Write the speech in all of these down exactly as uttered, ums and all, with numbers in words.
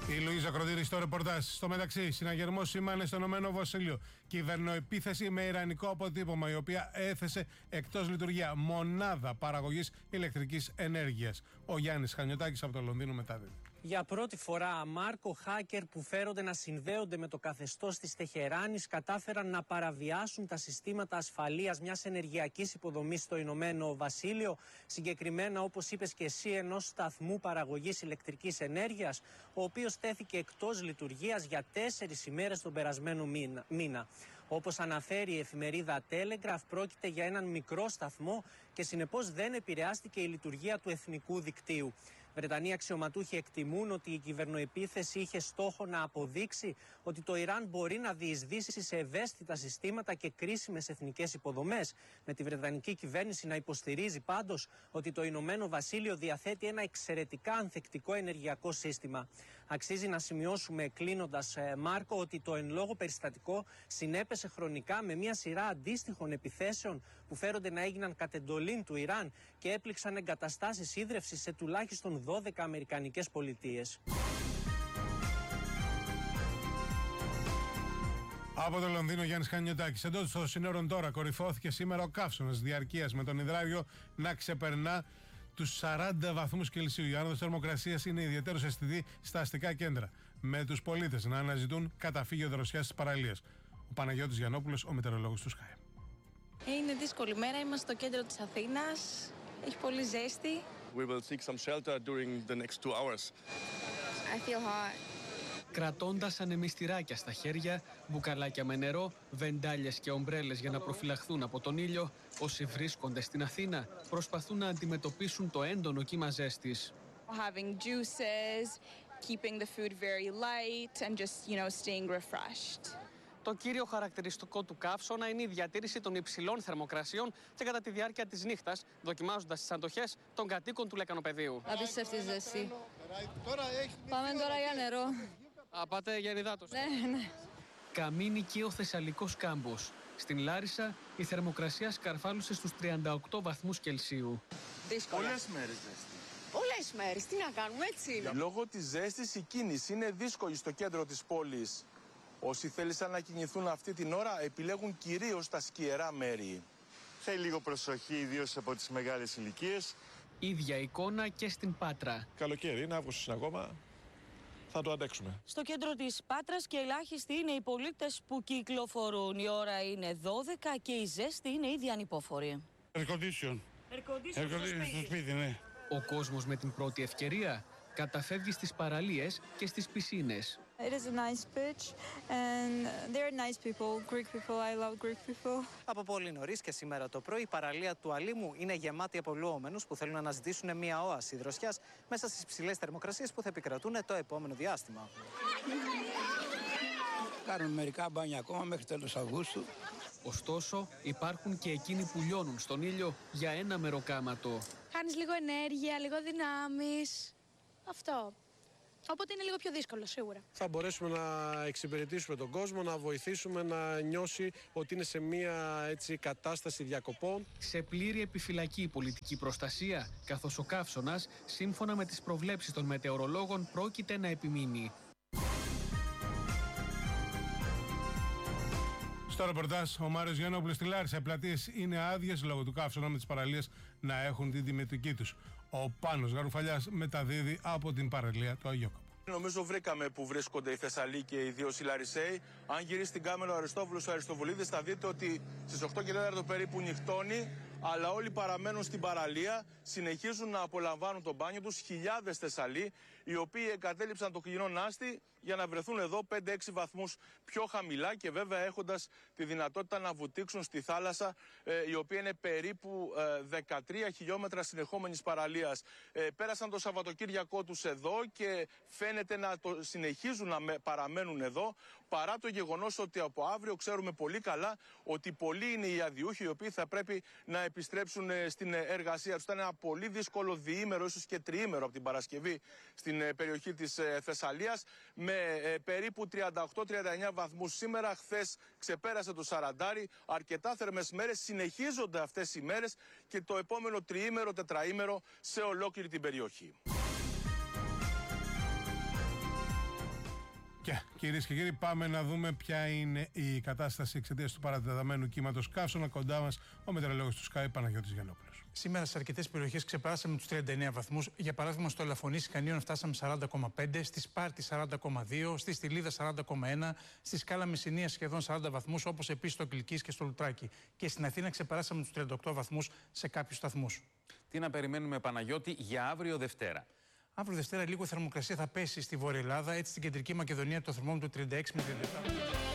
Η Λουίζα Κροτήρη στο ρεπορτάζ. Στο μεταξύ, συναγερμό σήμανε στο Ηνωμένο Βασίλειο. Κυβερνοεπίθεση με ιρανικό αποτύπωμα, η οποία έθεσε εκτός λειτουργία μονάδα παραγωγής ηλεκτρικής ενέργειας. Ο Γιάννης Χανιωτάκης από το Λονδίνο μεταδίδει. Για πρώτη φορά, Μάρκο, hacker που φέρονται να συνδέονται με το καθεστώς της Τεχεράνης κατάφεραν να παραβιάσουν τα συστήματα ασφαλείας μιας ενεργειακής υποδομής στο Ηνωμένο Βασίλειο. Συγκεκριμένα, όπως είπες και εσύ, ενός σταθμού παραγωγής ηλεκτρικής ενέργειας, ο οποίος τέθηκε εκτός λειτουργίας για τέσσερις ημέρες τον περασμένο μήνα. Όπως αναφέρει η εφημερίδα Telegraph, πρόκειται για έναν μικρό σταθμό και συνεπώς δεν επηρεάστηκε η λειτουργία του εθνικού δικτύου. Βρετανοί αξιωματούχοι εκτιμούν ότι η κυβερνοεπίθεση είχε στόχο να αποδείξει ότι το Ιράν μπορεί να διεισδύσει σε ευαίσθητα συστήματα και κρίσιμες εθνικές υποδομές, με τη Βρετανική κυβέρνηση να υποστηρίζει πάντως ότι το Ηνωμένο Βασίλειο διαθέτει ένα εξαιρετικά ανθεκτικό ενεργειακό σύστημα. Αξίζει να σημειώσουμε, κλείνοντας, Μάρκο, ότι το εν λόγω περιστατικό συνέπεσε χρονικά με μια σειρά αντίστοιχων επιθέσεων που φέρονται να έγιναν κατ' εντολήν του Ιράν και έπληξαν εγκαταστάσεις ίδρευσης σε τουλάχιστον δώδεκα αμερικανικές πολιτείες. Από το Λονδίνο, Γιάννης Χανιωτάκης. Εντός των συνόρων τώρα κορυφώθηκε σήμερα ο καύσωνας διαρκείας, με τον υδράριο να ξεπερνά τους σαράντα βαθμούς Κελσίου. Η άνοδος θερμοκρασίας είναι ιδιαίτερως αισθητή στα αστικά κέντρα, με τους πολίτες να αναζητούν καταφύγιο δροσιάς στις παραλίες. Ο Παναγιώτης Γιαννόπουλος, ο μετεωρολόγος του Sky. Είναι δύσκολη μέρα, είμαστε στο κέντρο της Αθήνας, έχει πολύ ζέστη. We will seek some shelter during the next two hours. I feel hot. Κρατώντας ανεμιστηράκια στα χέρια, μπουκαλάκια με νερό, βεντάλιες και ομπρέλες για να προφυλαχθούν από τον ήλιο, όσοι βρίσκονται στην Αθήνα προσπαθούν να αντιμετωπίσουν το έντονο κύμα ζέστης. Having juices, keeping the food very light and just, you know, staying refreshed. Το κύριο χαρακτηριστικό του καύσωνα είναι η διατήρηση των υψηλών θερμοκρασιών και κατά τη διάρκεια της νύχτας, δοκιμάζοντας τις αντοχές των κατοίκων του Λεκανοπεδίου. Απίστευτη ζέστη. Πάμε τώρα για νερό. Α, πάτε για υδάτωση. Ναι, ναι. Καμίνι και ο Θεσσαλικός κάμπος. Στην Λάρισα η θερμοκρασία σκαρφάλωσε στους τριάντα οκτώ βαθμούς Κελσίου. Δύσκολα. Πολλές μέρες ζέστη. Πολλές μέρες, τι να κάνουμε, έτσι είναι. Λόγω της ζέστης η κίνηση είναι δύσκολη στο κέντρο της πόλης. Όσοι θέλησαν να κινηθούν αυτή την ώρα επιλέγουν κυρίως τα σκιερά μέρη. Θέλει λίγο προσοχή, ιδίως από τις μεγάλες ηλικίες. Ίδια εικόνα και στην Πάτρα. Καλοκαίρι, είναι Αύγουστος ακόμα. Θα το αντέξουμε. Στο κέντρο της Πάτρας και ελάχιστοι είναι οι πολίτες που κυκλοφορούν. Η ώρα είναι δώδεκα και η ζέστη είναι ήδη ανυπόφορη. Air condition. Στο σπίτι, ναι. Ο κόσμος με την πρώτη ευκαιρία καταφεύγει στις παραλίες και στις πισίνες. It is a nice beach and they're nice people, Greek people, I love Greek people. Από πολύ νωρίς και σήμερα το πρωί η παραλία του Αλήμου είναι γεμάτη από λουόμενους που θέλουν να αναζητήσουν μια όαση δροσιάς μέσα στις ψηλές θερμοκρασίες που θα επικρατούν το επόμενο διάστημα. Κάνουν μερικά μπάνια ακόμα μέχρι τέλος Αυγούστου. Ωστόσο, υπάρχουν και εκείνοι που λιώνουν στον ήλιο για ένα μεροκάματο. Χάνεις λίγο ενέργεια, λίγο δυνάμεις. Αυτό. Οπότε είναι λίγο πιο δύσκολο, σίγουρα. Θα μπορέσουμε να εξυπηρετήσουμε τον κόσμο, να βοηθήσουμε να νιώσει ότι είναι σε μια έτσι, κατάσταση διακοπών. Σε πλήρη επιφυλακή πολιτική προστασία, καθώς ο καύσωνας, σύμφωνα με τις προβλέψεις των μετεωρολόγων, πρόκειται να επιμείνει. Στο ρεπορτάζ, ο Μάριος Γιαννόπουλος στη Λάρισα. Οι πλατείες είναι άδειες λόγω του καύσωνα, με τις παραλίες να έχουν την τιμητική τους. Ο Πάνος Γαρουφαλιάς μεταδίδει από την παραλία του Αγιώκοπου. Νομίζω βρήκαμε που βρίσκονται οι Θεσσαλοί και ιδίως οι Λαρισαίοι. Αν γυρίσει την κάμερα ο Αριστόβουλος ο Αριστοβουλίδης, θα δείτε ότι στις οκτώ και τέσσερα περίπου νυχτώνει, αλλά όλοι παραμένουν στην παραλία, συνεχίζουν να απολαμβάνουν το μπάνιο τους. Χιλιάδες Θεσσαλοί, οι οποίοι εγκατέλειψαν το κοινό Νάστη για να βρεθούν εδώ πέντε έξι βαθμούς πιο χαμηλά και βέβαια έχοντας τη δυνατότητα να βουτήξουν στη θάλασσα, ε, η οποία είναι περίπου ε, δεκατρία χιλιόμετρα συνεχόμενης παραλίας. Ε, πέρασαν το Σαββατοκύριακό τους εδώ και φαίνεται να το συνεχίζουν να με, παραμένουν εδώ, παρά το γεγονός ότι από αύριο ξέρουμε πολύ καλά ότι πολλοί είναι οι αδειούχοι οι οποίοι θα πρέπει να επιστρέψουν στην εργασία τους. Ήταν ένα πολύ δύσκολο διήμερο, ίσως και τριήμερο από την Παρασκευή στην περιοχή της Θεσσαλίας, με περίπου τριάντα οκτώ τριάντα εννέα βαθμούς σήμερα. Χθες ξεπέρασε το σαραντάρι. Αρκετά θερμές μέρες, συνεχίζονται αυτές οι μέρες και το επόμενο τριήμερο, τετραήμερο σε ολόκληρη την περιοχή. Και κυρίες και κύριοι, πάμε να δούμε ποια είναι η κατάσταση εξαιτίας του παρατεταμένου κύματος καύσωνα. Κοντά μας ο μετεωρολόγος του Sky, Παναγιώτης Γιαννόπουλος. Σήμερα σε αρκετές περιοχές ξεπεράσαμε τους τριάντα εννέα βαθμούς. Για παράδειγμα, στο Ελαφωνήσι Χανίων φτάσαμε σαράντα κόμμα πέντε, στη Σπάρτη σαράντα κόμμα δύο, στη Στυλίδα σαράντα κόμμα ένα, στη Σκάλα Μεσσηνίας σχεδόν σαράντα βαθμούς, όπως επίσης στο Κλικής και στο Λουτράκι. Και στην Αθήνα ξεπεράσαμε τους τριάντα οκτώ βαθμούς σε κάποιους σταθμούς. Τι να περιμένουμε, Παναγιώτη, για αύριο Δευτέρα? Αύριο Δευτέρα λίγο η θερμοκρασία θα πέσει στη Βόρεια Ελλάδα, έτσι στην Κεντρική Μακεδονία το θερμόμετρο τριάντα έξι με τριάντα επτά.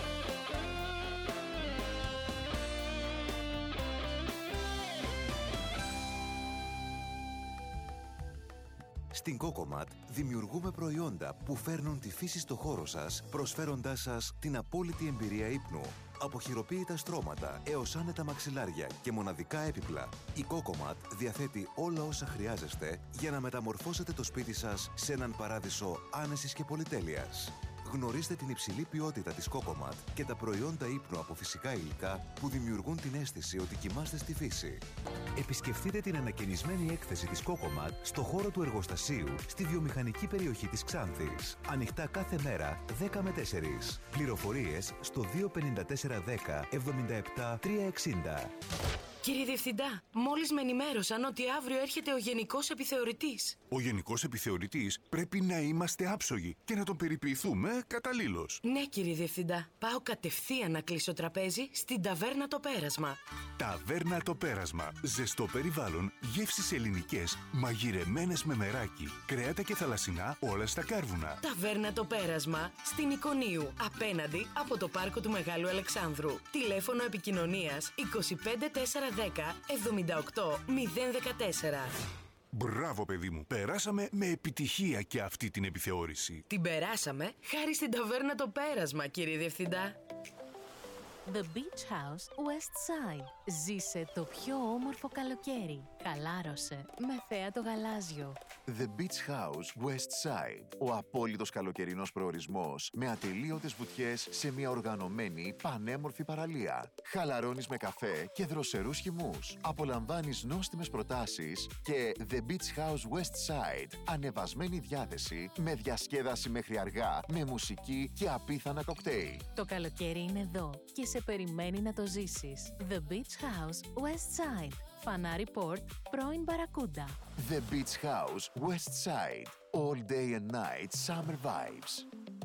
Στην Cocomat δημιουργούμε προϊόντα που φέρνουν τη φύση στο χώρο σας, προσφέροντάς σας την απόλυτη εμπειρία ύπνου. Από χειροποίητα στρώματα έως άνετα μαξιλάρια και μοναδικά έπιπλα, η Cocomat διαθέτει όλα όσα χρειάζεστε για να μεταμορφώσετε το σπίτι σας σε έναν παράδεισο άνεσης και πολυτέλειας. Γνωρίστε την υψηλή ποιότητα της Cocomat και τα προϊόντα ύπνου από φυσικά υλικά που δημιουργούν την αίσθηση ότι κοιμάστε στη φύση. Επισκεφτείτε την ανακαινισμένη έκθεση της Cocomat στο χώρο του εργοστασίου στη βιομηχανική περιοχή της Ξάνθης. Ανοιχτά κάθε μέρα δέκα με τέσσερις. Πληροφορίες στο δύο πέντε τέσσερα δέκα εβδομήντα επτά τριακόσια εξήντα. Κύριε Διευθυντά, μόλις με ενημέρωσαν ότι αύριο έρχεται ο Γενικός Επιθεωρητής. Ο Γενικός Επιθεωρητής πρέπει να είμαστε άψογοι και να τον περιποιηθούμε καταλήλως. Ναι, κύριε Διευθυντά. Πάω κατευθείαν να κλείσω τραπέζι στην Ταβέρνα Το Πέρασμα. Ταβέρνα Το Πέρασμα. Ζεστό περιβάλλον, γεύσεις ελληνικές, μαγειρεμένες με μεράκι, κρέατα και θαλασσινά, όλα στα κάρβουνα. Ταβέρνα Το Πέρασμα, στην Εικονίου, απέναντι από το πάρκο του Μεγάλου Αλεξάνδρου. Τηλέφωνο επικοινωνίας είκοσι πέντε τέσσερα δέκα εβδομήντα οκτώ μηδέν δεκατέσσερα. Μπράβο, παιδί μου. Περάσαμε με επιτυχία και αυτή την επιθεώρηση. Την περάσαμε χάρη στην Ταβέρνα Το Πέρασμα, κύριε Διευθυντά. The Beach House West Side. Ζήσε το πιο όμορφο καλοκαίρι. Χαλάρωσε με θέα το γαλάζιο. The Beach House West Side. Ο απόλυτος καλοκαιρινός προορισμός με ατελείωτες βουτιές σε μια οργανωμένη πανέμορφη παραλία. Χαλαρώνεις με καφέ και δροσερούς χυμούς. Απολαμβάνεις νόστιμες προτάσεις και The Beach House West Side. Ανεβασμένη διάθεση με διασκέδαση μέχρι αργά, με μουσική και απίθανα κοκτέιλ. Το καλοκαίρι είναι εδώ και σε περιμένει να το ζήσεις. The Beach House West Side. Φανάρι Port, πρώην Μπαρακούντα. The Beach House West Side. All day and night summer vibes.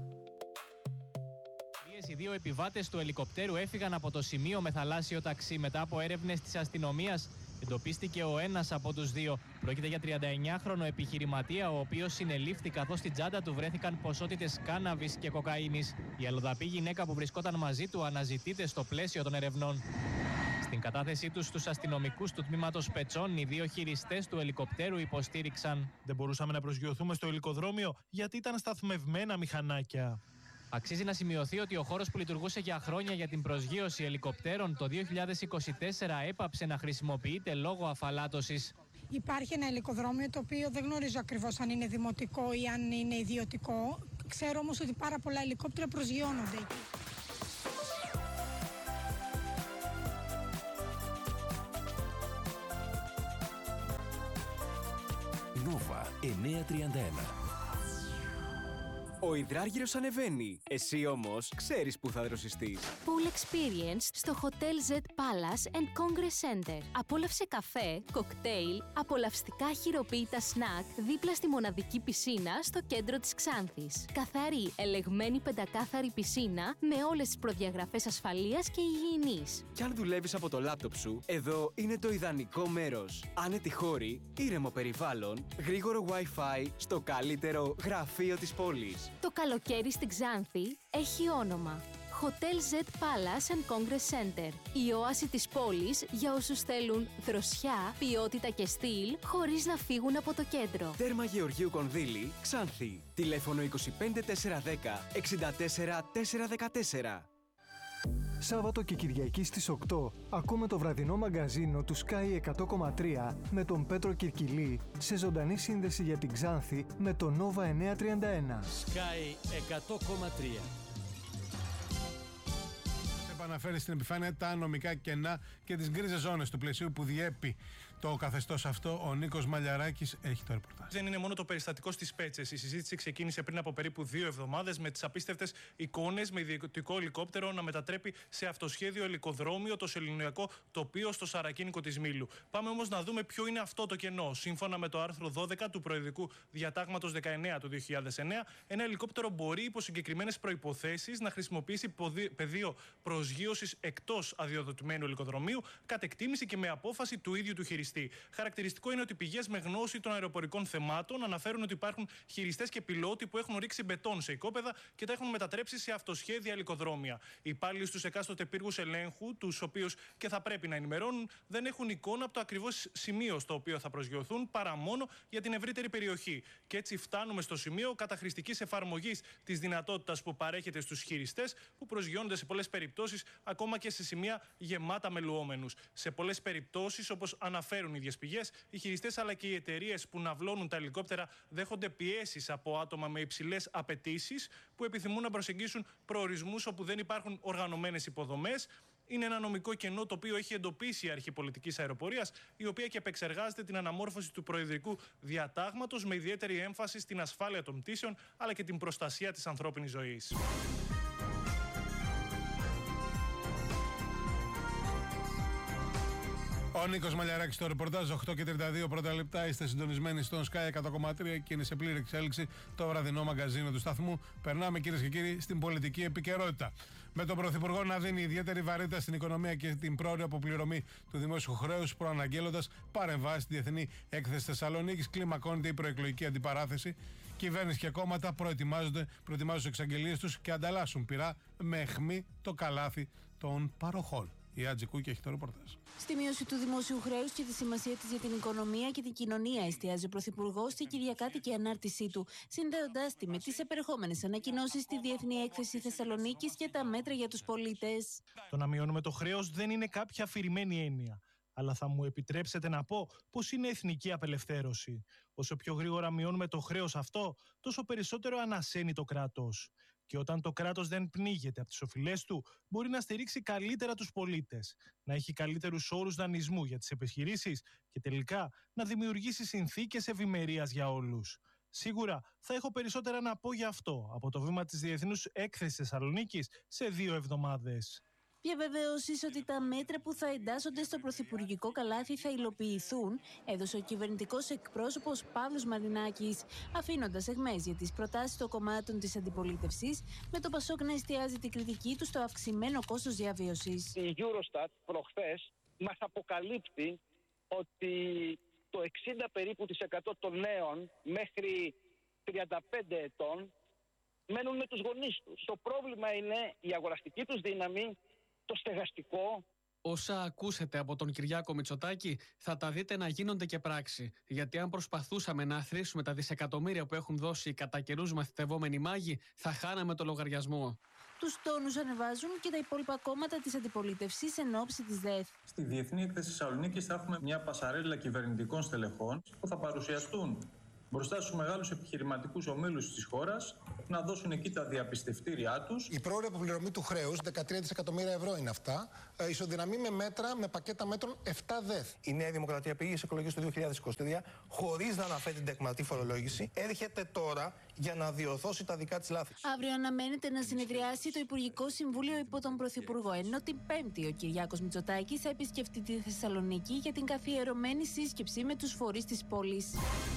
Οι δύο επιβάτες του ελικοπτέρου έφυγαν από το σημείο με θαλάσσιο ταξί. Μετά από έρευνες της αστυνομίας, εντοπίστηκε ο ένας από τους δύο. Πρόκειται για τριανταεννιάχρονο επιχειρηματία, ο οποίος συνελήφθη καθώς στην τσάντα του βρέθηκαν ποσότητες κάναβης και κοκαίνης. Η αλλοδαπή γυναίκα που βρισκόταν μαζί του αναζητείται στο πλαίσιο των ερευνών. Στην κατάθεσή τους στους αστυνομικούς του τμήματος Πετσών, οι δύο χειριστές του ελικοπτέρου υποστήριξαν: «Δεν μπορούσαμε να προσγειωθούμε στο ελικοδρόμιο γιατί ήταν σταθμευμένα μηχανάκια». Αξίζει να σημειωθεί ότι ο χώρος που λειτουργούσε για χρόνια για την προσγείωση ελικοπτέρων το δύο χιλιάδες είκοσι τέσσερα έπαψε να χρησιμοποιείται λόγω αφαλάτωσης. Υπάρχει ένα ελικοδρόμιο το οποίο δεν γνωρίζω ακριβώς αν είναι δημοτικό ή αν είναι ιδιωτικό. Ξέρω όμως ότι πάρα πολλά ελικόπτερα προσγειώνονται εκεί. Νόβα εννιακόσια τριάντα ένα. Ο υδράργυρος ανεβαίνει. Εσύ όμως ξέρεις που θα δροσιστείς. Pool Experience στο Hotel Z Palace and Congress Center. Απόλαυσε καφέ, κοκτέιλ, απολαυστικά χειροποίητα σνακ δίπλα στη μοναδική πισίνα στο κέντρο της Ξάνθης. Καθαρή, ελεγμένη πεντακάθαρη πισίνα με όλες τις προδιαγραφές ασφαλείας και υγιεινής. Κι αν δουλεύεις από το λάπτοπ σου, εδώ είναι το ιδανικό μέρος. Άνετη χώρη, ήρεμο περιβάλλον, γρήγορο Wi-Fi στο καλύτερο γραφείο της πόλης. Το καλοκαίρι στην Ξάνθη έχει όνομα. Hotel Z Palace and Congress Center. Η όαση της πόλης για όσους θέλουν δροσιά, ποιότητα και στυλ χωρίς να φύγουν από το κέντρο. Τέρμα Γεωργίου Κονδύλη, Ξάνθη. Τηλέφωνο είκοσι πέντε τέσσερα δέκα εξήντα τέσσερα τέσσερα δεκατέσσερα. Σάββατο και Κυριακή στις οκτώ ακούμε το βραδινό μαγκαζίνο του Sky εκατό κόμμα τρία με τον Πέτρο Κυρκυλή σε ζωντανή σύνδεση για την Ξάνθη με το Νόβα εννιακόσια τριάντα ένα. Sky εκατό κόμμα τρία. Επαναφέρει στην επιφάνεια τα νομικά κενά και τις γκρίζες ζώνες του πλαισίου που διέπει το καθεστώς αυτό. Ο Νίκος Μαλιαράκης έχει το ρεπορτάζ. Δεν είναι μόνο το περιστατικό στις Πέτσες. Η συζήτηση ξεκίνησε πριν από περίπου δύο εβδομάδες με τις απίστευτες εικόνες με ιδιωτικό ελικόπτερο να μετατρέπει σε αυτοσχέδιο ελικοδρόμιο το σεληνιακό τοπίο στο Σαρακίνικο της Μήλου. Πάμε όμως να δούμε ποιο είναι αυτό το κενό. Σύμφωνα με το άρθρο δώδεκα του Προεδρικού Διατάγματος δεκαεννέα του δύο χιλιάδες εννέα, ένα ελικόπτερο μπορεί υπό συγκεκριμένες προϋποθέσεις να χρησιμοποιήσει πεδίο προσγείωσης εκτός αδειοδοτημένου ελικοδρομίου, κατ' εκτίμηση και με απόφαση του ίδιου του χειριστή. Χαρακτηριστικό είναι ότι πηγές με γνώση των αεροπορικών θεμάτων αναφέρουν ότι υπάρχουν χειριστές και πιλότοι που έχουν ρίξει μπετόν σε οικόπεδα και τα έχουν μετατρέψει σε αυτοσχέδια ελικοδρόμια. Οι υπάλληλοι στους εκάστοτε πύργους ελέγχου, τους οποίους και θα πρέπει να ενημερώνουν, δεν έχουν εικόνα από το ακριβώς σημείο στο οποίο θα προσγειωθούν, παρά μόνο για την ευρύτερη περιοχή. Και έτσι φτάνουμε στο σημείο καταχρηστικής εφαρμογής της δυνατότητας που παρέχεται στους χειριστές, που προσγειώνονται σε πολλές περιπτώσεις ακόμα και σε σημεία γεμάτα με λουόμενους. Σε πολλές περιπτώσεις, όπως αναφέρουν οι ίδιες πηγές, οι χειριστές αλλά και οι εταιρείες που ναυλώνουν τα ελικόπτερα δέχονται πιέσεις από άτομα με υψηλές απαιτήσεις που επιθυμούν να προσεγγίσουν προορισμούς όπου δεν υπάρχουν οργανωμένες υποδομές. Είναι ένα νομικό κενό το οποίο έχει εντοπίσει η Αρχή Πολιτικής Αεροπορίας, η οποία και επεξεργάζεται την αναμόρφωση του Προεδρικού Διατάγματος με ιδιαίτερη έμφαση στην ασφάλεια των πτήσεων αλλά και την προστασία της ανθρώπινης ζωής. Ο Νίκος Μαλιαράκης στο ρεπορτάζ, οκτώ και τριάντα δύο πρώτα λεπτά. Είστε συντονισμένοι στον Sky εκατό κόμμα τρία και είναι σε πλήρη εξέλιξη το βραδινό μαγκαζίνο του σταθμού. Περνάμε, κυρίες και κύριοι, στην πολιτική επικαιρότητα. Με τον Πρωθυπουργό να δίνει ιδιαίτερη βαρύτητα στην οικονομία και την πρόορη αποπληρωμή του δημόσιου χρέους, προαναγγέλλοντας παρεμβάσεις στη Διεθνή Έκθεση Θεσσαλονίκης, κλιμακώνεται η προεκλογική αντιπαράθεση. Κυβέρνηση και κόμματα προετοιμάζονται, προετοιμάζουν τις εξαγγελίες τους και ανταλλάσσουν πειρά με αιχμή το καλάθι των παροχών. Η Άτζη Κούκη έχει το ρεπορτάζ. Στη μείωση του δημόσιου χρέους και τη σημασία της για την οικονομία και την κοινωνία εστιάζει ο Πρωθυπουργός στη κυριακάτικη ανάρτησή του, συνδέοντάς τη με τις επερχόμενες ανακοινώσεις στη Διεθνή Έκθεση Θεσσαλονίκης και τα μέτρα για τους πολίτες. Το να μειώνουμε το χρέος δεν είναι κάποια αφηρημένη έννοια. Αλλά θα μου επιτρέψετε να πω πως είναι εθνική απελευθέρωση. Όσο πιο γρήγορα μειώνουμε το χρέος αυτό, τόσο περισσότερο ανασένει το κράτος. Και όταν το κράτος δεν πνίγεται από τις οφειλές του, μπορεί να στηρίξει καλύτερα τους πολίτες, να έχει καλύτερους όρους δανεισμού για τις επιχειρήσεις και τελικά να δημιουργήσει συνθήκες ευημερίας για όλους. Σίγουρα θα έχω περισσότερα να πω γι' αυτό από το βήμα της Διεθνούς Έκθεσης Θεσσαλονίκης σε δύο εβδομάδες. Διαβεβαιώσεις ότι τα μέτρα που θα εντάσσονται στο πρωθυπουργικό καλάθι θα υλοποιηθούν, έδωσε ο κυβερνητικός εκπρόσωπος Παύλος Μαρινάκης, αφήνοντας αιχμές για τις προτάσεις των κομμάτων της αντιπολίτευσης, με το Πασόκ να εστιάζει την κριτική του στο αυξημένο κόστος διαβίωσης. Η Eurostat προχθές μας αποκαλύπτει ότι το εξήντα περίπου της εκατό των νέων μέχρι τριάντα πέντε ετών μένουν με τους γονείς τους. Το πρόβλημα είναι η αγοραστική τους δύναμη, το στεγαστικό. Όσα ακούσετε από τον Κυριάκο Μητσοτάκη θα τα δείτε να γίνονται και πράξη. Γιατί αν προσπαθούσαμε να αθροίσουμε τα δισεκατομμύρια που έχουν δώσει οι κατά καιρούς μαθητευόμενοι μάγοι, θα χάναμε το λογαριασμό. Τους τόνους ανεβάζουν και τα υπόλοιπα κόμματα της αντιπολίτευσης εν ώψη της ΔΕΘ. Στη Διεθνή Έκθεση Θεσσαλονίκης θα έχουμε μια πασαρέλα κυβερνητικών στελεχών που θα παρουσιαστούν μπροστά στους μεγάλους επιχειρηματικούς ομίλους της χώρας, να δώσουν εκεί τα διαπιστευτήριά τους. Η πρόορη αποπληρωμή του χρέους, δεκατρία δισεκατομμύρια ευρώ είναι αυτά, ε, ισοδυναμεί με μέτρα, με πακέτα μέτρων επτά ΔΕΘ. Η Νέα Δημοκρατία πήγε στις εκλογές του δύο χιλιάδες είκοσι τρία χωρίς να αναφέρει την τεκμαρτή φορολόγηση. Έρχεται τώρα για να διορθώσει τα δικά της λάθη. Αύριο αναμένεται να συνεδριάσει το Υπουργικό Συμβούλιο υπό τον Πρωθυπουργό, ενώ την Πέμπτη ο Κυριάκος Μητσοτάκης θα επισκεφτεί τη Θεσσαλονίκη για την καθιερωμένη σύσκεψη με τους φορείς της πόλης.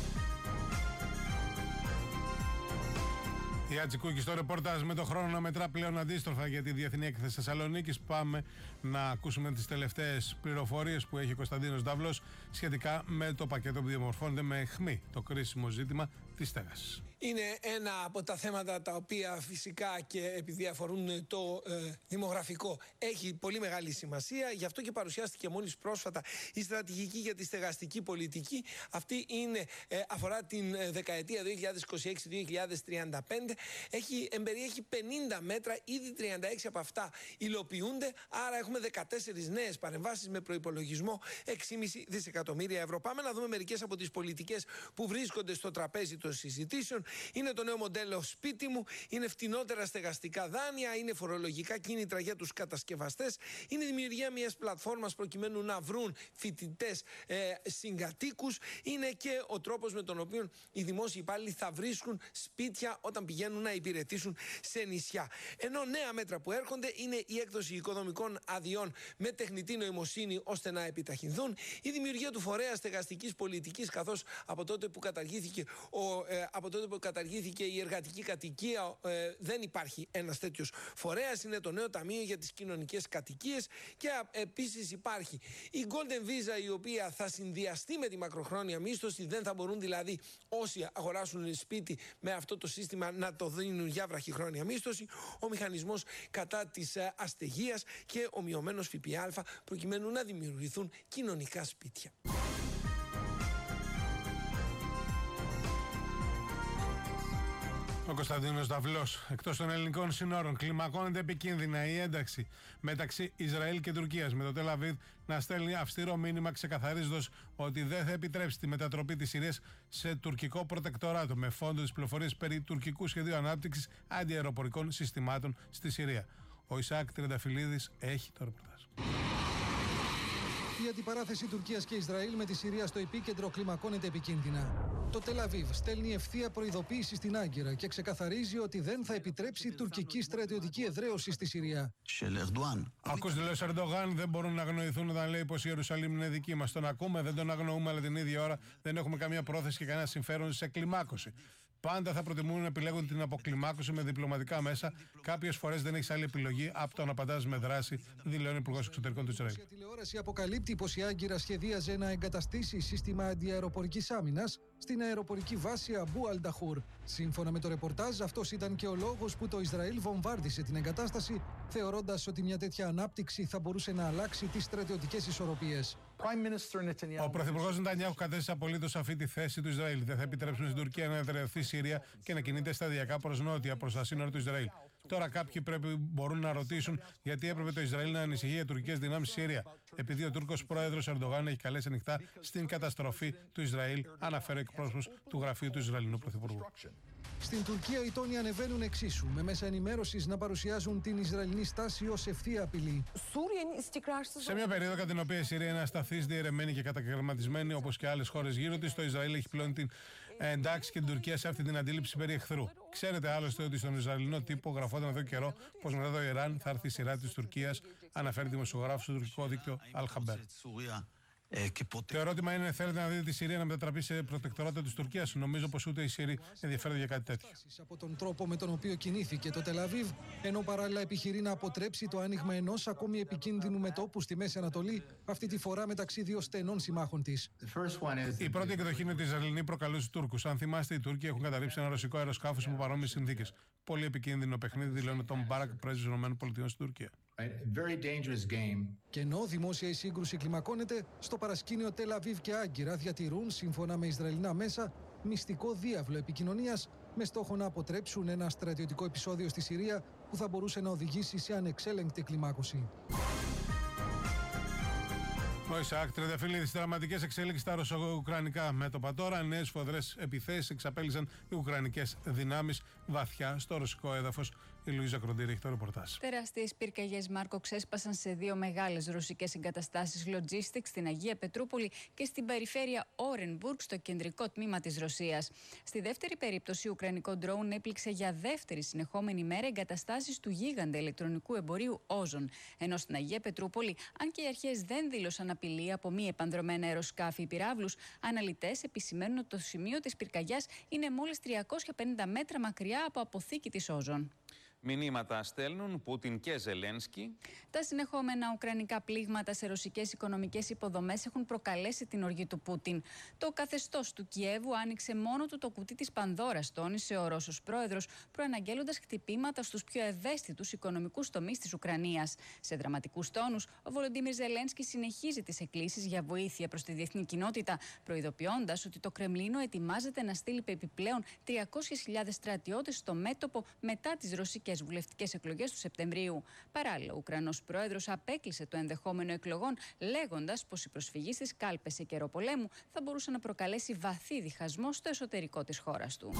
Η Άτζη Κούκη στο ρεπορτάζ, με το χρόνο να μετρά πλέον αντίστροφα για τη Διεθνή Έκθεση Θεσσαλονίκης. Πάμε να ακούσουμε τις τελευταίες πληροφορίες που έχει ο Κωνσταντίνος Νταυλός σχετικά με το πακέτο που διαμορφώνεται με αιχμή το κρίσιμο ζήτημα της στέγασης. Είναι ένα από τα θέματα τα οποία φυσικά και επειδή αφορούν το ε, δημογραφικό έχει πολύ μεγάλη σημασία. Γι' αυτό και παρουσιάστηκε μόλις πρόσφατα η στρατηγική για τη στεγαστική πολιτική. Αυτή είναι, ε, αφορά την δεκαετία δύο χιλιάδες είκοσι έξι με δύο χιλιάδες τριάντα πέντε. Έχει, εμπεριέχει πενήντα μέτρα, ήδη τριάντα έξι από αυτά υλοποιούνται. Άρα έχουμε δεκατέσσερις νέες παρεμβάσεις με προϋπολογισμό έξι κόμμα πέντε δισεκατομμύρια ευρώ. Πάμε να δούμε μερικές από τις πολιτικές που βρίσκονται στο τραπέζι του των συζητήσεων. Είναι το νέο μοντέλο σπίτι μου, είναι φτηνότερα στεγαστικά δάνεια, είναι φορολογικά κίνητρα για τους κατασκευαστές, είναι η δημιουργία μιας πλατφόρμας προκειμένου να βρουν φοιτητές ε, συγκατοίκους, είναι και ο τρόπος με τον οποίο οι δημόσιοι υπάλληλοι θα βρίσκουν σπίτια όταν πηγαίνουν να υπηρετήσουν σε νησιά. Ενώ νέα μέτρα που έρχονται είναι η έκδοση οικοδομικών αδειών με τεχνητή νοημοσύνη ώστε να επιταχυνθούν, η δημιουργία του φορέα στεγαστικής πολιτικής, καθώς από τότε που καταργήθηκε, ο, ε, από τότε που καταργήθηκε η εργατική κατοικία ε, δεν υπάρχει ένας τέτοιος φορέας, είναι το νέο ταμείο για τις κοινωνικές κατοικίες και ε, επίσης υπάρχει η Golden Visa, η οποία θα συνδυαστεί με τη μακροχρόνια μίσθωση, δεν θα μπορούν δηλαδή όσοι αγοράσουν σπίτι με αυτό το σύστημα να το δίνουν για βραχυχρόνια μίσθωση, ο μηχανισμός κατά της ε, αστεγίας και ο μειωμένος ΦΠΑ προκειμένου να δημιουργηθούν κοινωνικά σπίτια. Ο Κωνσταντίνος Δαυλός. Εκτός των ελληνικών συνόρων, κλιμακώνεται επικίνδυνα η ένταξη μεταξύ Ισραήλ και Τουρκίας, με το Τελ Αβίβ να στέλνει αυστηρό μήνυμα ξεκαθαρίζοντας ότι δεν θα επιτρέψει τη μετατροπή της Συρίας σε τουρκικό προτεκτοράτο, με φόντο τις πληροφορίες περί τουρκικού σχεδίου ανάπτυξης αντιαεροπορικών συστημάτων στη Συρία. Ο Ισαάκ Τριανταφυλλίδης έχει το ρεπορτάζ. Η αντιπαράθεση Τουρκίας και Ισραήλ με τη Συρία στο επίκεντρο κλιμακώνεται επικίνδυνα. Το Τελ Αβίβ στέλνει ευθεία προειδοποίηση στην Άγκυρα και ξεκαθαρίζει ότι δεν θα επιτρέψει τουρκική στρατιωτική εδραίωση στη Συρία. Ακούς δηλώσεις Ερντογάν δεν μπορούν να αγνοηθούν όταν λέει πως η Ιερουσαλήμ είναι δική μας. Τον ακούμε, δεν τον αγνοούμε, αλλά την ίδια ώρα δεν έχουμε καμία πρόθεση και κανένα συμφέρον σε κλιμάκωση. Πάντα θα προτιμούν να επιλέγουν την αποκλιμάκωση με διπλωματικά μέσα. Κάποιες φορές δεν έχεις άλλη επιλογή από το να απαντάς με δράση, δηλώνει ο Υπουργός Εξωτερικών του Ισραήλ. Η τηλεόραση αποκαλύπτει πως η Άγκυρα σχεδίαζε να εγκαταστήσει σύστημα αντιαεροπορικής άμυνας στην αεροπορική βάση Αμπού Αλνταχούρ. Σύμφωνα με το ρεπορτάζ, αυτός ήταν και ο λόγος που το Ισραήλ βομβάρδισε την εγκατάσταση, θεωρώντας ότι μια τέτοια ανάπτυξη θα μπορούσε να αλλάξει τις στρατιωτικές ισορροπίες. Ο Πρωθυπουργός Νετανιάχου κατέστησε απολύτως σαφή τη θέση του Ισραήλ. Δεν θα επιτρέψουμε στην Τουρκία να εδραιωθεί η Συρία και να κινείται σταδιακά προς νότια, προς τα σύνορα του Ισραήλ. Τώρα κάποιοι πρέπει, μπορούν να ρωτήσουν γιατί έπρεπε το Ισραήλ να ανησυχεί για τουρκικές δυνάμεις στη Συρία. Επειδή ο Τούρκος πρόεδρος Ερντογάν έχει καλέσει ανοιχτά στην καταστροφή του Ισραήλ, αναφέρει εκπρόσωπος του γραφείου του Ισραηλινού Πρωθυπουργού. Στην Τουρκία οι τόνοι ανεβαίνουν εξίσου, με μέσα ενημέρωσης να παρουσιάζουν την Ισραηλινή στάση ως ευθεία απειλή. Σε μια περίοδο κατά την οποία η Συρία είναι ασταθής, διαιρεμένη και κατακαιρματισμένη όπως και άλλες χώρες γύρω της, το Ισραήλ έχει πλέον την εντάξει και την Τουρκία σε αυτή την αντίληψη περί εχθρού. Ξέρετε άλλωστε ότι στον Ισραηλινό τύπο γραφόταν εδώ καιρό πως μετά το Ιράν θα έρθει η σειρά της Τουρκίας, αναφέρει δημοσιογράφος στο τουρκικό δίκτυο Al-Haber. Το ερώτημα είναι: θέλετε να δείτε τη Συρία να μετατραπεί σε προτεκτοράτο της Τουρκίας? Νομίζω πως ούτε οι Σύριοι ενδιαφέρονται για κάτι τέτοιο. Από τον τρόπο με τον οποίο κινήθηκε το Τελ Αβίβ, ενώ παράλληλα επιχειρεί να αποτρέψει το άνοιγμα ενός ακόμη επικίνδυνου μετώπου στη Μέση Ανατολή, αυτή τη φορά μεταξύ δύο στενών συμμάχων της. Η πρώτη εκδοχή είναι ότι οι Ισραηλινοί προκαλούν τους Τούρκους. Αν θυμάστε, οι Τούρκοι έχουν καταρρύψει ένα ρωσικό αεροσκάφος υπό παρόμοιες συνθήκες. Πολύ επικίνδυνο παιχνίδι, δηλώνει τον Μπάρακ, πρέσβης των ΗΠΑ στην Τουρκία. Και ενώ δημόσια η σύγκρουση κλιμακώνεται, στο παρασκήνιο Τελ Αβίβ και Άγκυρα διατηρούν, σύμφωνα με Ισραηλινά μέσα, μυστικό διάβλο επικοινωνίας με στόχο να αποτρέψουν ένα στρατιωτικό επεισόδιο στη Συρία που θα μπορούσε να οδηγήσει σε ανεξέλεγκτη κλιμάκωση. Ο Ισαάκ Τριανταφυλλίδης. Δραματικές εξέλιξεις στα ρωσο-ουκρανικά μέτωπα. Τώρα νέες σφοδρές επιθέσεις εξαπέλυσαν οι ουκρανικές δυνάμεις βαθιά στο ρωσικό έδαφος. Η Λουίζα Κροντήρη έχει το ρεπορτάζ. Τεράστιες πυρκαγιές, Μάρκο, ξέσπασαν σε δύο μεγάλες ρωσικές εγκαταστάσεις logistics στην Αγία Πετρούπολη και στην περιφέρεια Όρενμπουργκ, στο κεντρικό τμήμα της Ρωσίας. Στη δεύτερη περίπτωση, ουκρανικό ντρόουν έπληξε για δεύτερη συνεχόμενη μέρα εγκαταστάσεις του γίγαντα ηλεκτρονικού εμπορίου Όζον. Ενώ στην Αγία Πετρούπολη, αν και οι αρχές δεν δήλωσαν απειλή από μη επανδρομένα αεροσκάφη ή πυράβλους, αναλυτές επισημαίνουν ότι το σημείο της πυρκαγιάς είναι μόλις τριακόσια πενήντα μέτρα μακριά από αποθήκη της Όζον. Μηνύματα στέλνουν Πούτιν και Ζελένσκι. Τα συνεχόμενα ουκρανικά πλήγματα σε ρωσικές οικονομικές υποδομές έχουν προκαλέσει την οργή του Πούτιν. Το καθεστώς του Κιέβου άνοιξε μόνο του το κουτί της Πανδώρας, τόνισε ο Ρώσος πρόεδρος, προαναγγέλλοντας χτυπήματα στους πιο ευαίσθητους οικονομικούς τομείς της Ουκρανίας. Σε δραματικούς τόνους, ο Βολοντίμιρ Ζελένσκι συνεχίζει τις εκκλήσεις για βοήθεια προς τη διεθνή κοινότητα, προειδοποιώντας ότι το Κρεμλίνο ετοιμάζεται να στείλει επιπλέον τριακόσιες χιλιάδες στρατιώτες στο μέτωπο μετά τις ρωσικές ευρωπαϊκές βουλευτικές εκλογές του Σεπτεμβρίου. Παράλληλα, ο Ουκρανός πρόεδρος απέκλεισε το ενδεχόμενο εκλογών, λέγοντας πως η προσφυγή στις κάλπες σε καιρό πολέμου θα μπορούσε να προκαλέσει βαθύ διχασμό στο εσωτερικό της χώρας του.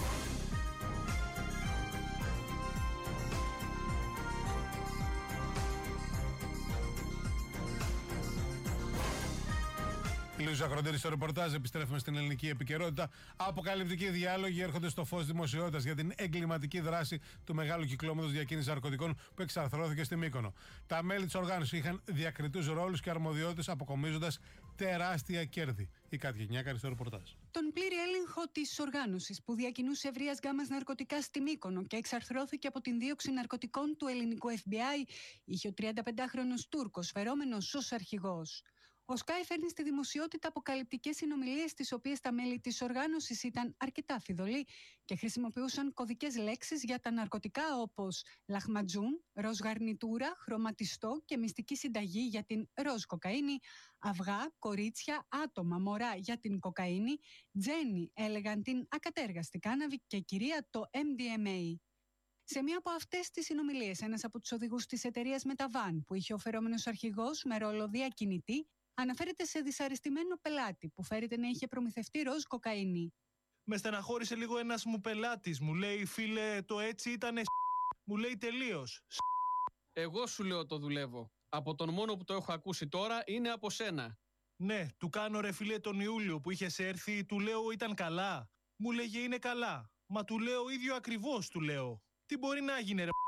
Λίζα Χροντέρη στο ρεπορτάζ. Επιστρέφουμε στην ελληνική επικαιρότητα. Αποκαλυπτικοί διάλογοι έρχονται στο φως δημοσιότητας για την εγκληματική δράση του μεγάλου κυκλώματος διακίνησης ναρκωτικών που εξαρθρώθηκε στη Μύκονο. Τα μέλη της οργάνωσης είχαν διακριτούς ρόλους και αρμοδιότητες, αποκομίζοντας τεράστια κέρδη. Η Κάτια Νιάκαρη στο ρεπορτάζ. Τον πλήρη έλεγχο της οργάνωσης που διακινούσε ευρείας γκάμας ναρκωτικά στη Μύκονο και εξαρθρώθηκε από την δίωξη ναρκωτικών του ελληνικού εφ μπι άι είχε ο τριανταπεντάχρονος Τούρκος, φερόμενος ως αρχηγός. Ο Sky φέρνει στη δημοσιότητα αποκαλυπτικές συνομιλίες, τις οποίες τα μέλη της οργάνωσης ήταν αρκετά φιδωλοί και χρησιμοποιούσαν κωδικές λέξεις για τα ναρκωτικά όπως λαχματζούν, ροζ γαρνιτούρα, χρωματιστό και μυστική συνταγή για την ροζ κοκαίνη, αυγά, κορίτσια, άτομα, μωρά για την κοκαίνη, τζένι έλεγαν την ακατέργαστη κάναβη και κυρία το εμ ντι εμ έι. Σε μία από αυτές τις συνομιλίες, ένας από τους οδηγούς της εταιρείας Μεταβάν, που είχε ο φερόμενος αρχηγός με ρόλο διακινητή, αναφέρεται σε δυσαρεστημένο πελάτη που φέρεται να είχε προμηθευτεί ροζ κοκαίνη. Με στεναχώρησε λίγο ένας μου πελάτης. Μου λέει, φίλε, το έτσι ήτανε. Μου λέει τελείως. Εγώ σου λέω το δουλεύω. Από τον μόνο που το έχω ακούσει τώρα είναι από σένα. Ναι, του κάνω ρε φίλε τον Ιούλιο που είχες έρθει, του λέω ήταν καλά. Μου λέγε είναι καλά. Μα του λέω ίδιο ακριβώς του λέω. Τι μπορεί να γίνει ρε.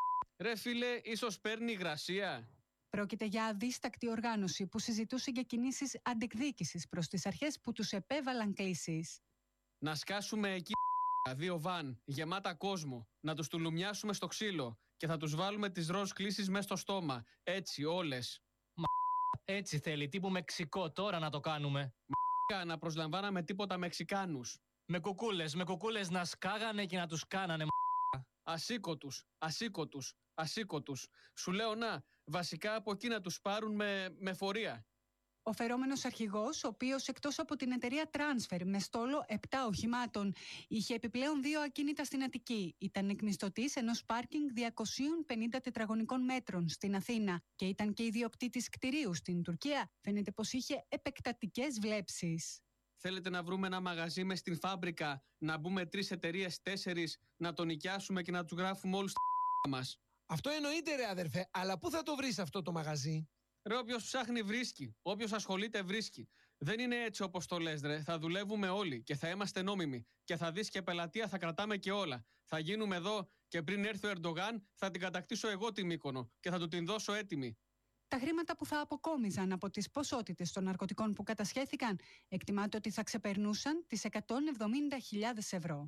Ρε φίλε, ίσως παίρνει υγρασία. Πρόκειται για αδίστακτη οργάνωση που συζητούσε για κινήσεις αντεκδίκησης προς τις αρχές που τους επέβαλαν κλήσεις. Να σκάσουμε εκεί δύο βαν γεμάτα κόσμο, να τους τουλουμιάσουμε στο ξύλο και θα τους βάλουμε τις ροζ κλήσεις μέσα στο στόμα. Έτσι όλες. Μα έτσι θέλει, τύπου Μεξικό τώρα να το κάνουμε. Μα να προσλαμβάναμε τίποτα Μεξικάνους. Με κουκούλες, με κουκούλες να σκάγανε και να τους κάνανε. Ασήκωτους, ασήκωτους, ασήκωτους. Σου λέω να, βασικά από εκεί να τους πάρουν με, με φορεία. Ο φερόμενος αρχηγός, ο οποίος εκτός από την εταιρεία Transfer με στόλο επτά οχημάτων, είχε επιπλέον δύο ακίνητα στην Αττική. Ήταν εκμισθωτής ενός πάρκινγκ διακόσιων πενήντα τετραγωνικών μέτρων στην Αθήνα και ήταν και ιδιοκτήτης κτηρίου στην Τουρκία. Φαίνεται πως είχε επεκτατικές βλέψεις. Θέλετε να βρούμε ένα μαγαζί μες στην φάμπρικα, να μπούμε τρεις εταιρείες, τέσσερις, να το νοικιάσουμε και να τους γράφουμε όλους τα μας. Αυτό εννοείται ρε αδερφέ, αλλά πού θα το βρεις αυτό το μαγαζί? Ρε, όποιος ψάχνει βρίσκει, όποιος ασχολείται βρίσκει. Δεν είναι έτσι όπως το λες ρε, θα δουλεύουμε όλοι και θα είμαστε νόμιμοι και θα δεις και πελατεία θα κρατάμε και όλα. Θα γίνουμε εδώ και πριν έρθει ο Ερντογάν θα την κατακτήσω εγώ τη Μύκονο και θα του την δώσω έτοιμη. Τα χρήματα που θα αποκόμιζαν από τις ποσότητες των ναρκωτικών που κατασχέθηκαν εκτιμάται ότι θα ξεπερνούσαν τις εκατόν εβδομήντα χιλιάδες ευρώ.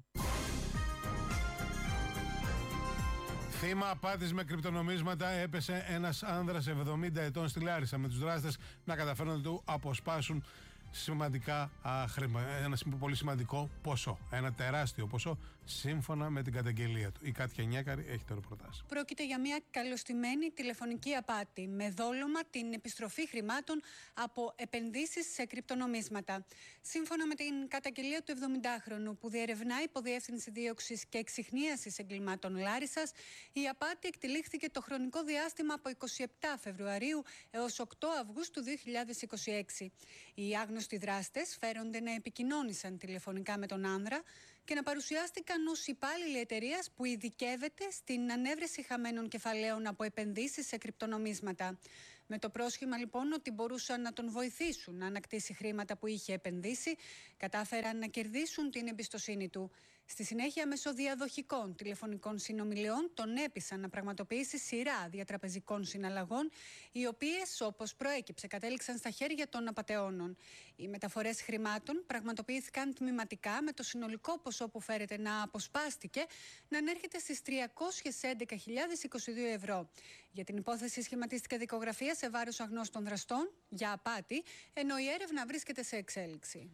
Θύμα απάτης με κρυπτονομίσματα έπεσε ένας άνδρας εβδομήντα ετών στη Λάρισα, με τους δράστες να καταφέρουν να του αποσπάσουν σημαντικά α, χρήμα. Ένα πολύ σημαντικό ποσό. Ένα τεράστιο ποσό, σύμφωνα με την καταγγελία του. Η Κάτια Νιάκαρη έχει το ρεπορτάζ. Πρόκειται για μια καλωστημένη τηλεφωνική απάτη με δόλωμα την επιστροφή χρημάτων από επενδύσεις σε κρυπτονομίσματα. Σύμφωνα με την καταγγελία του εβδομηντάχρονου που διερευνά Υποδιεύθυνση Δίωξης και Εξιχνίασης Εγκλημάτων Λάρισσας, η απάτη εκτελήχθηκε το χρονικό διάστημα από εικοστή εβδόμη Φεβρουαρίου έως οκτώ Αυγούστου δύο χιλιάδες είκοσι έξι. Οι άγνωστοι δράστες φέρονται να επικοινώνησαν τηλεφωνικά με τον άνδρα και να παρουσιάστηκαν ως υπάλληλοι εταιρείας που ειδικεύεται στην ανέβρεση χαμένων κεφαλαίων από επενδύσεις σε κρυπτονομίσματα. Με το πρόσχημα λοιπόν ότι μπορούσαν να τον βοηθήσουν να ανακτήσει χρήματα που είχε επενδύσει, κατάφεραν να κερδίσουν την εμπιστοσύνη του. Στη συνέχεια, μέσω διαδοχικών τηλεφωνικών συνομιλιών, τον έπεισαν να πραγματοποιήσει σειρά διατραπεζικών συναλλαγών, οι οποίες, όπως προέκυψε, κατέληξαν στα χέρια των απατεώνων. Οι μεταφορές χρημάτων πραγματοποιήθηκαν τμηματικά, με το συνολικό ποσό που φέρεται να αποσπάστηκε να ανέρχεται στις τριακόσιες έντεκα χιλιάδες είκοσι δύο ευρώ. Για την υπόθεση σχηματίστηκε δικογραφία σε βάρος αγνώστων δραστών για απάτη, ενώ η έρευνα βρίσκεται σε εξέλιξη.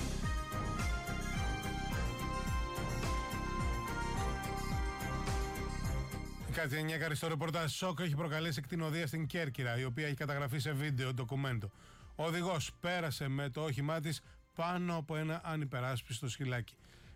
Η Κάτια Νιάκαρη στο ρεπορτάζ. Σοκ έχει προκαλέσει κτηνοδία στην Κέρκυρα, η οποία έχει καταγραφεί σε βίντεο ντοκουμέντο. Ο οδηγός πέρασε με το όχημά της πάνω από ένα ανυπεράσπιστο σκυλάκι.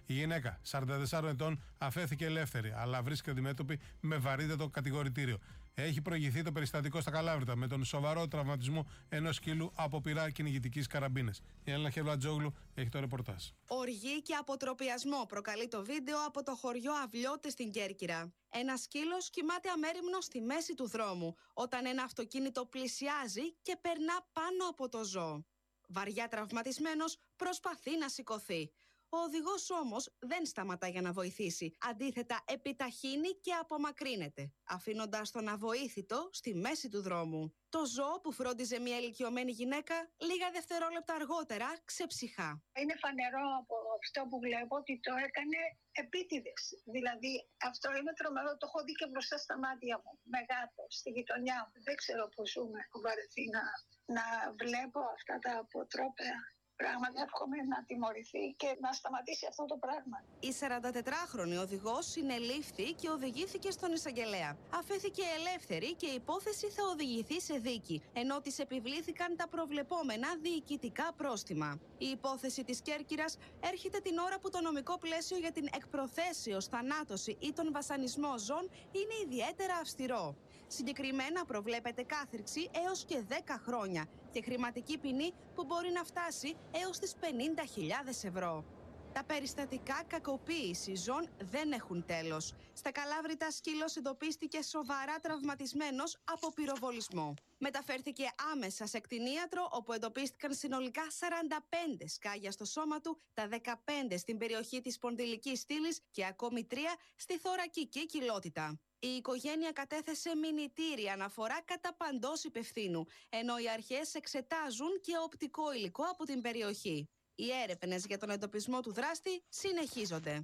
Η γυναίκα, σαράντα τεσσάρων ετών, αφέθηκε ελεύθερη, αλλά βρίσκεται αντιμέτωπη με βαρύτατο κατηγορητήριο. Έχει προηγηθεί το περιστατικό στα Καλάβρητα με τον σοβαρό τραυματισμό ενός σκύλου από πυρά κυνηγητικής καραμπίνας. Η Έλληνα Χερβατζόγλου έχει το ρεπορτάζ. Οργή και αποτροπιασμό προκαλεί το βίντεο από το χωριό Αυλιώτες στην Κέρκυρα. Ένα σκύλος κοιμάται αμέριμνο στη μέση του δρόμου, όταν ένα αυτοκίνητο πλησιάζει και περνά πάνω από το ζώο. Βαριά τραυματισμένος, προσπαθεί να σηκωθεί. Ο οδηγός όμως δεν σταματά για να βοηθήσει. Αντίθετα, επιταχύνει και απομακρύνεται, αφήνοντας τον αβοήθητο στη μέση του δρόμου. Το ζώο που φρόντιζε μια ηλικιωμένη γυναίκα, λίγα δευτερόλεπτα αργότερα ξεψυχά. Είναι φανερό από αυτό που βλέπω ότι το έκανε επίτηδες. Δηλαδή, αυτό είναι τρομερό. Το έχω δει και μπροστά στα μάτια μου. Με γάτο, στη γειτονιά μου. Δεν ξέρω πώς ζούμε. Έχω βαρεθεί να, να βλέπω αυτά τα αποτρόπαια. Πράγματι, εύχομαι να τιμωρηθεί και να σταματήσει αυτό το πράγμα. Η σαραντατετράχρονη οδηγός συνελήφθη και οδηγήθηκε στον εισαγγελέα. Αφέθηκε ελεύθερη και η υπόθεση θα οδηγηθεί σε δίκη, ενώ της επιβλήθηκαν τα προβλεπόμενα διοικητικά πρόστιμα. Η υπόθεση της Κέρκυρας έρχεται την ώρα που το νομικό πλαίσιο για την εκπροθέσεως, θανάτωση ή τον βασανισμό ζώων είναι ιδιαίτερα αυστηρό. Συγκεκριμένα προβλέπεται κάθριξη έως και δέκα χρόνια και χρηματική ποινή που μπορεί να φτάσει έως τις πενήντα χιλιάδες ευρώ. Τα περιστατικά κακοποίησης ζώων δεν έχουν τέλος. Στα Καλάβρητα, σκύλος εντοπίστηκε σοβαρά τραυματισμένος από πυροβολισμό. Μεταφέρθηκε άμεσα σε κτηνίατρο, όπου εντοπίστηκαν συνολικά σαράντα πέντε σκάγια στο σώμα του, τα δεκαπέντε στην περιοχή της σπονδυλικής στήλης και ακόμη τρία στη θωρακική κοιλότητα. Η οικογένεια κατέθεσε μηνυτήρια αναφορά κατά παντός υπευθύνου, ενώ οι αρχές εξετάζουν και οπτικό υλικό από την περιοχή. Οι έρευνες για τον εντοπισμό του δράστη συνεχίζονται.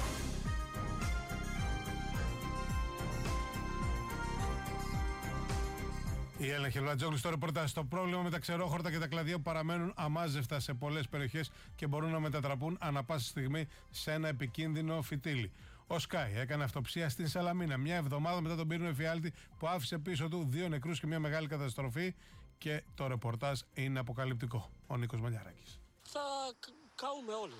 Η Έλληνα Χερβατζόγλου στο ρεπορτάζ. Το πρόβλημα με τα ξερόχορτα και τα κλαδιά που παραμένουν αμάζευτα σε πολλές περιοχές και μπορούν να μετατραπούν ανά πάσα στιγμή σε ένα επικίνδυνο φυτίλι. Ο Σκάι έκανε αυτοψία στην Σαλαμίνα μια εβδομάδα μετά τον πύρινο εφιάλτη που άφησε πίσω του δύο νεκρούς και μια μεγάλη καταστροφή. Και το ρεπορτάζ είναι αποκαλυπτικό. Ο Νίκος Μαλιαράκης. Θα καούμε όλοι.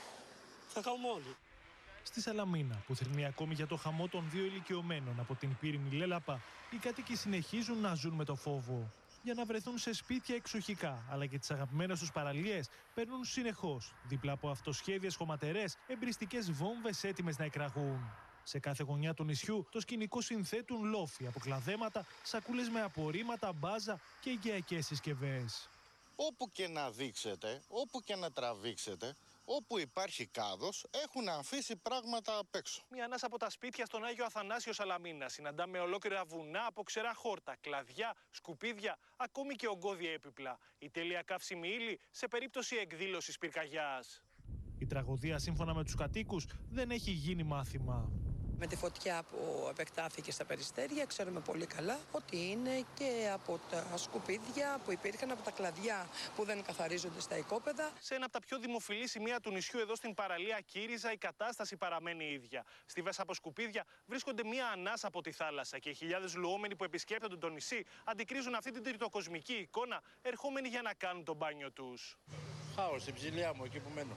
Θα καούμε όλοι. Στη Σαλαμίνα, που θρηνεί ακόμη για το χαμό των δύο ηλικιωμένων από την πύρινη λέλαπα, οι κάτοικοι συνεχίζουν να ζουν με το φόβο. Για να βρεθούν σε σπίτια εξοχικά, αλλά και τις αγαπημένες τους παραλίες, παίρνουν συνεχώς δίπλα από αυτοσχέδιες χωματερές εμπριστικές βόμβες έτοιμες να εκραγούν. Σε κάθε γωνιά του νησιού το σκηνικό συνθέτουν λόφοι από κλαδέματα, σακούλες με απορρίμματα, μπάζα και οικιακές συσκευές. Όπου και να δείξετε, όπου και να τραβήξετε, όπου υπάρχει κάδος, έχουν αφήσει πράγματα απ' έξω. Μια ανάσα από τα σπίτια στον Άγιο Αθανάσιο Σαλαμίνα συναντάμε ολόκληρα βουνά από ξερά χόρτα, κλαδιά, σκουπίδια, ακόμη και ογκώδια έπιπλα. Η τέλεια καύσιμη ύλη σε περίπτωση εκδήλωσης πυρκαγιάς. Η τραγωδία, σύμφωνα με τους κατοίκους, δεν έχει γίνει μάθημα. Με τη φωτιά που επεκτάθηκε στα Περιστέρια, ξέρουμε πολύ καλά ότι είναι και από τα σκουπίδια που υπήρχαν, από τα κλαδιά που δεν καθαρίζονται στα οικόπεδα. Σε ένα από τα πιο δημοφιλή σημεία του νησιού, εδώ στην παραλία Κύριζα, η κατάσταση παραμένει ίδια. Στη Βέσα από σκουπίδια βρίσκονται μία ανάσα από τη θάλασσα και οι χιλιάδες λουόμενοι που επισκέπτονται το νησί αντικρίζουν αυτή την τριτοκοσμική εικόνα, ερχόμενοι για να κάνουν το μπάνιο τους. Χάος στην Ψηλιά μου, εκεί που μένω.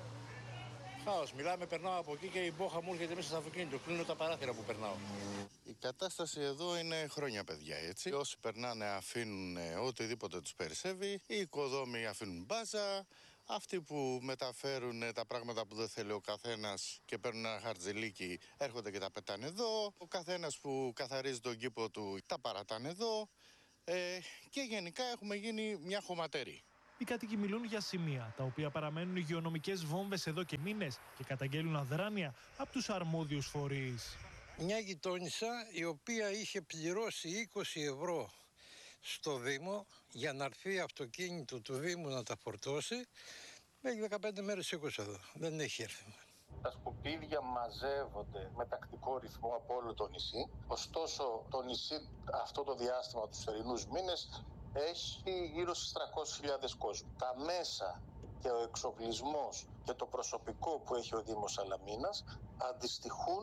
Χάος, μιλάμε, περνάω από εκεί και η μπόχα μου έρχεται μέσα στο αυτοκίνητο. Κλείνω τα παράθυρα που περνάω. Η κατάσταση εδώ είναι χρόνια, παιδιά, έτσι. Όσοι περνάνε αφήνουν οτιδήποτε τους περισσεύει. Οι οικοδόμοι αφήνουν μπάζα. Αυτοί που μεταφέρουν τα πράγματα που δεν θέλει ο καθένας και παίρνουν ένα χαρτζηλίκι έρχονται και τα πετάνε εδώ. Ο καθένας που καθαρίζει τον κήπο του τα παρατάνε εδώ. Ε, και γενικά έχουμε γίνει μια χωματερή. Οι κάτοικοι μιλούν για σημεία τα οποία παραμένουν υγειονομικές βόμβες εδώ και μήνες και καταγγέλουν αδράνεια από τους αρμόδιους φορείς. Μια γειτόνισσα η οποία είχε πληρώσει είκοσι ευρώ στο Δήμο για να έρθει αυτοκίνητο του Δήμου να τα φορτώσει, έχει δεκαπέντε μέρες σήκωσε εδώ. Δεν έχει έρθει. Τα σκουπίδια μαζεύονται με τακτικό ρυθμό από όλο το νησί. Ωστόσο, το νησί αυτό το διάστημα, τους θερινούς μήνες, έχει γύρω στις τριακόσιες χιλιάδες κόσμου. Τα μέσα και ο εξοπλισμός και το προσωπικό που έχει ο Δήμος Σαλαμίνας αντιστοιχούν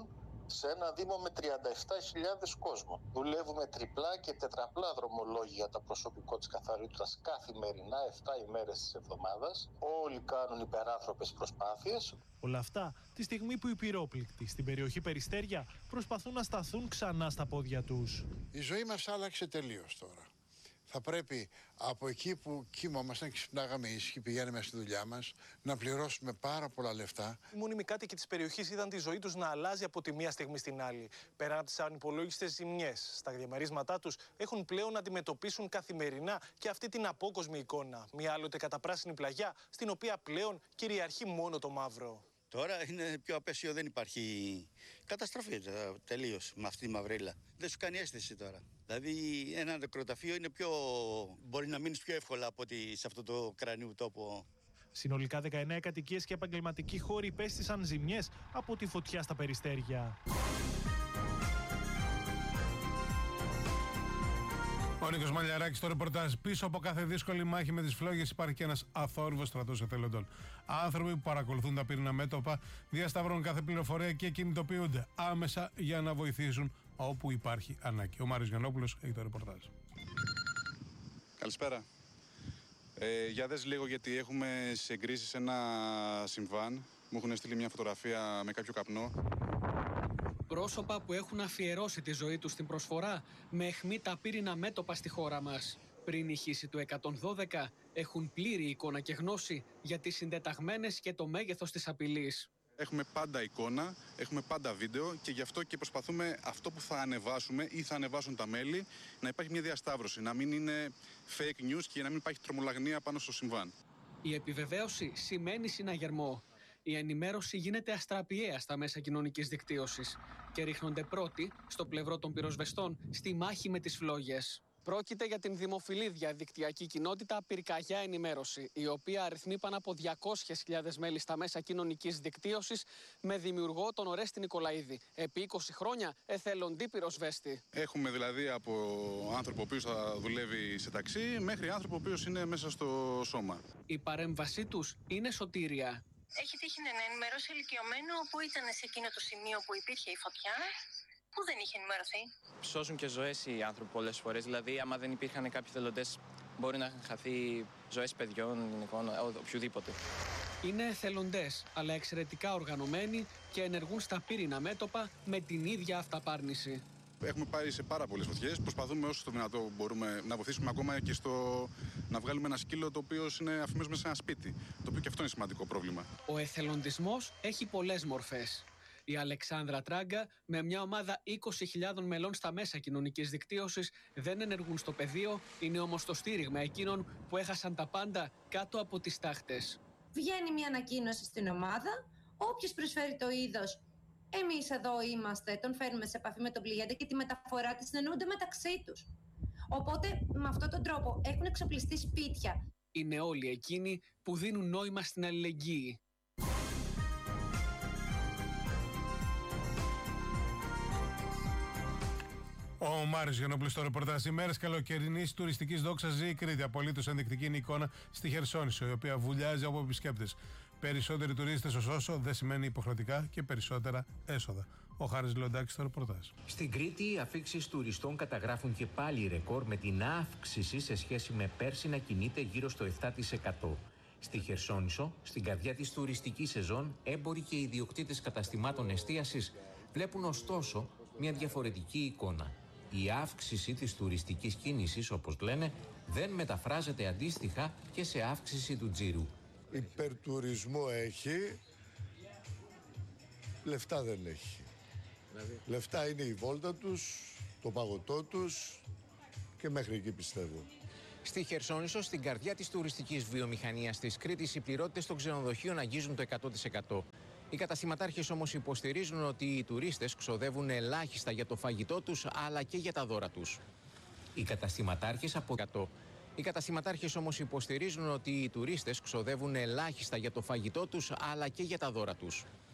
σε ένα δήμο με τριάντα επτά χιλιάδες κόσμο. Δουλεύουμε τριπλά και τετραπλά δρομολόγια για το προσωπικό της καθαρότητας καθημερινά, επτά ημέρες της εβδομάδας. Όλοι κάνουν υπεράνθρωπες προσπάθειες. Όλα αυτά τη στιγμή που οι πυρόπληκτοι στην περιοχή Περιστέρια προσπαθούν να σταθούν ξανά στα πόδια τους. Η ζωή μας άλλαξε τελείως τώρα. Θα πρέπει από εκεί που κοιμόμασταν και ξυπνάγαμε ήσυχοι, πηγαίναμε στη δουλειά μας, να πληρώσουμε πάρα πολλά λεφτά. Οι μόνιμοι κάτοικοι της περιοχής είδαν τη ζωή τους να αλλάζει από τη μία στιγμή στην άλλη. Πέραν από τις ανυπολόγιστες ζημιές, στα διαμερίσματά τους έχουν πλέον να αντιμετωπίσουν καθημερινά και αυτή την απόκοσμη εικόνα. Μια άλλοτε καταπράσινη πλαγιά, στην οποία πλέον κυριαρχεί μόνο το μαύρο. Τώρα είναι πιο απέσιο, δεν υπάρχει καταστροφή τελείως με αυτή τη μαυρίλα. Δεν σου κάνει αίσθηση τώρα. Δηλαδή ένα νεκροταφείο είναι πιο... μπορεί να μείνεις πιο εύκολα από ότι σε αυτό το κρανίου τόπο. Συνολικά δεκαεννέα κατοικίες και επαγγελματικοί χώροι υπέστησαν ζημιές από τη φωτιά στα Περιστέρια. Ο Νίκος Μαλιαράκης στο ρεπορτάζ. Πίσω από κάθε δύσκολη μάχη με τις φλόγες υπάρχει και ένας αθόρυβος στρατός εθελοντών. Άνθρωποι που παρακολουθούν τα πύρινα μέτωπα, διασταυρώνουν κάθε πληροφορία και κινητοποιούνται άμεσα για να βοηθήσουν όπου υπάρχει ανάγκη. Ο Μάριος Γιαννόπουλος έχει το ρεπορτάζ. Καλησπέρα. Ε, για δες λίγο, γιατί έχουμε συγκρίσει σε ένα συμβάν. Μου έχουν στείλει μια φωτογραφία με κάποιο καπνό. Πρόσωπα που έχουν αφιερώσει τη ζωή τους στην προσφορά με αιχμή τα πύρινα μέτωπα στη χώρα μας. Πριν η χύση του εκατόν δώδεκα έχουν πλήρη εικόνα και γνώση για τις συντεταγμένες και το μέγεθος της απειλής. Έχουμε πάντα εικόνα, έχουμε πάντα βίντεο και γι' αυτό και προσπαθούμε αυτό που θα ανεβάσουμε ή θα ανεβάσουν τα μέλη να υπάρχει μια διασταύρωση, να μην είναι fake news και να μην υπάρχει τρομολαγνία πάνω στο συμβάν. Η επιβεβαίωση σημαίνει συναγερμό. Η ενημέρωση γίνεται αστραπιαία στα μέσα κοινωνικής δικτύωσης και ρίχνονται πρώτοι στο πλευρό των πυροσβεστών στη μάχη με τις φλόγες. Πρόκειται για την δημοφιλή διαδικτυακή κοινότητα Πυρκαγιά Ενημέρωση, η οποία αριθμεί πάνω από διακόσιες χιλιάδες μέλη στα μέσα κοινωνικής δικτύωσης, με δημιουργό τον Ορέστη Νικολαίδη. Επί είκοσι χρόνια εθελοντή πυροσβέστη. Έχουμε δηλαδή από άνθρωπο ο οποίος θα δουλεύει σε ταξί μέχρι άνθρωπο ο οποίος είναι μέσα στο σώμα. Η παρέμβασή τους είναι σωτήρια. Έχει τύχει να ενημερώσει ηλικιωμένο που ήταν σε εκείνο το σημείο που υπήρχε η φωτιά, που δεν είχε ενημερωθεί. Σώζουν και ζωές οι άνθρωποι πολλές φορές. Δηλαδή, άμα δεν υπήρχαν κάποιοι θελοντές, μπορεί να είχαν χαθεί ζωές παιδιών, γυναικών, οποιοδήποτε. Είναι εθελοντές, αλλά εξαιρετικά οργανωμένοι και ενεργούν στα πύρινα μέτωπα με την ίδια αυταπάρνηση. Έχουμε πάει σε πάρα πολλές φωτιές. Προσπαθούμε όσο το δυνατό μπορούμε να βοηθήσουμε, ακόμα και στο να βγάλουμε ένα σκύλο το οποίο είναι αφημμένο μέσα σε ένα σπίτι. Το οποίο και αυτό είναι σημαντικό πρόβλημα. Ο εθελοντισμός έχει πολλές μορφές. Η Αλεξάνδρα Τράγκα, με μια ομάδα είκοσι χιλιάδων μελών στα μέσα κοινωνικής δικτύωσης, δεν ενεργούν στο πεδίο, είναι όμως το στήριγμα εκείνων που έχασαν τα πάντα κάτω από τις τάχτες. Βγαίνει μια ανακοίνωση στην ομάδα, όποιος προσφέρει το είδος. Εμείς εδώ είμαστε, τον φέρνουμε σε επαφή με τον πληγέντα και τη μεταφορά της συνεννοούνται μεταξύ τους. Οπότε με αυτόν τον τρόπο έχουν εξοπλιστεί σπίτια. Είναι όλοι εκείνοι που δίνουν νόημα στην αλληλεγγύη. Ο Μάριος Γιαννόπουλος στο ρεπορτάζ. Ημέρες καλοκαιρινής τουριστικής δόξας ζει η Κρήτη. Απολύτως ενδεικτική είναι η εικόνα στη Χερσόνησο, η οποία βουλιάζει από επισκέπτες. Περισσότεροι τουρίστες ωστόσο δεν σημαίνει υποχρεωτικά και περισσότερα έσοδα. Ο Χάρης Λεοντάκης στο ρεπορτάζ. Στην Κρήτη, οι αφήξεις τουριστών καταγράφουν και πάλι ρεκόρ, με την αύξηση σε σχέση με πέρσι να κινείται γύρω στο επτά τοις εκατό. Στη Χερσόνησο, στην καρδιά της τουριστικής σεζόν, έμποροι και ιδιοκτήτες καταστημάτων εστίασης βλέπουν ωστόσο μια διαφορετική εικόνα. Η αύξηση της τουριστικής κίνησης, όπως λένε, δεν μεταφράζεται αντίστοιχα και σε αύξηση του τζίρου. Υπερτουρισμό έχει, λεφτά δεν έχει. Δηλαδή. Λεφτά είναι η βόλτα τους, το παγωτό τους και μέχρι εκεί πιστεύω. Στη Χερσόνησο, στην καρδιά της τουριστικής βιομηχανίας της Κρήτης, οι πληρώτες των ξενοδοχείων αγγίζουν το εκατό τοις εκατό. Οι καταστηματάρχες όμως υποστηρίζουν ότι οι τουρίστες ξοδεύουν ελάχιστα για το φαγητό τους, αλλά και για τα δώρα τους. Οι καταστηματάρχες από εκατό. Οι καταστηματάρχες όμως υποστηρίζουν ότι οι τουρίστες ξοδεύουν ελάχιστα για το φαγητό τους, αλλά και για τα δώρα τους.